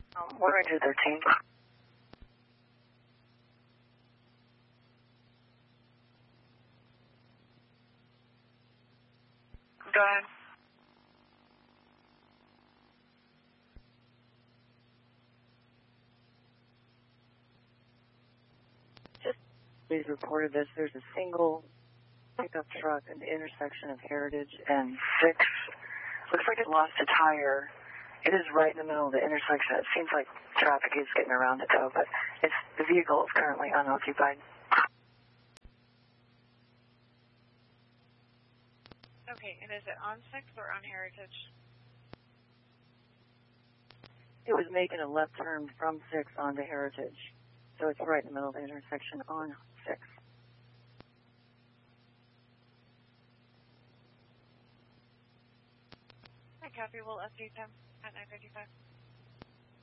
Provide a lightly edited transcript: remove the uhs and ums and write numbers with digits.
We're going to 13. Go ahead. Please reported this. There's a single pickup truck in the intersection of Heritage and 6. Looks like it lost a tire. It is right in the middle of the intersection. It seems like traffic is getting around it, though, but the vehicle is currently unoccupied. Okay, and is it on 6 or on Heritage? It was making a left turn from 6 onto Heritage. So it's right in the middle of the intersection on 6. I copy. We'll update them at 9:55.